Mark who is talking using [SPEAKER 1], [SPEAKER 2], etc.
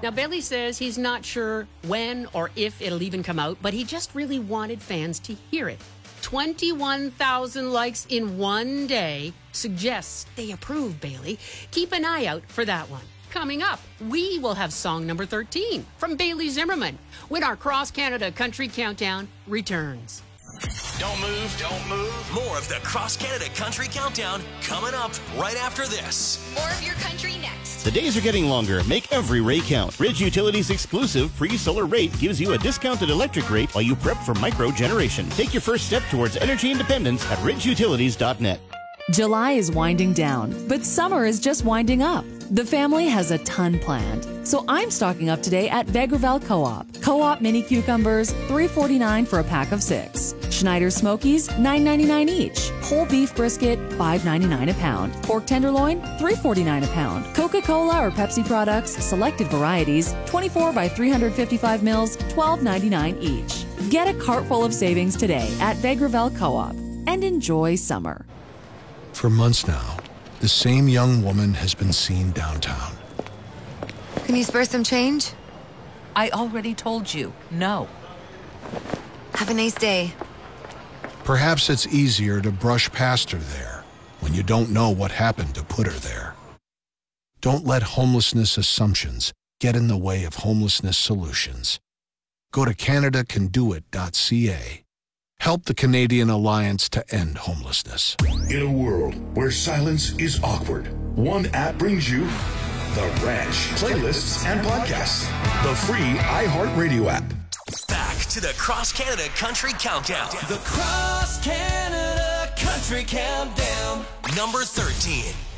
[SPEAKER 1] Now, Bailey says he's not sure when or if it'll even come out, but he just really wanted fans to hear it. 21,000 likes in one day suggests they approve, Bailey. Keep an eye out for that one. Coming up, we will have song number 13 from Bailey Zimmerman when our Cross Canada Country Countdown returns.
[SPEAKER 2] Don't move, don't move. More of the Cross Canada Country Countdown coming up right after this.
[SPEAKER 3] More of your country next.
[SPEAKER 4] The days are getting longer. Make every rate count. Ridge Utilities' exclusive pre-solar rate gives you a discounted electric rate while you prep for micro-generation. Take your first step towards energy independence at ridgeutilities.net.
[SPEAKER 5] July is winding down, but summer is just winding up. The family has a ton planned, so I'm stocking up today at Vegreville Co-op. Co-op mini cucumbers, $3.49 for a pack of 6. Schneider Smokies, $9.99 each. Whole beef brisket, $5.99 a pound. Pork tenderloin, $3.49 a pound. Coca-Cola or Pepsi products, selected varieties, 24 by 355 mils, $12.99 each. Get a cart full of savings today at Vegreville Co-op and enjoy summer.
[SPEAKER 6] For months now, the same young woman has been seen downtown.
[SPEAKER 7] Can you spare some change?
[SPEAKER 8] I already told you, no.
[SPEAKER 7] Have a nice day.
[SPEAKER 6] Perhaps it's easier to brush past her there when you don't know what happened to put her there. Don't let homelessness assumptions get in the way of homelessness solutions. Go to CanadaCanDoIt.ca. Help the Canadian Alliance to End Homelessness.
[SPEAKER 9] In a world where silence is awkward, one app brings you The Ranch, playlists and podcasts. The free iHeartRadio app.
[SPEAKER 2] Back to the Cross Canada Country Countdown.
[SPEAKER 10] The Cross Canada Country Countdown.
[SPEAKER 2] Number 13.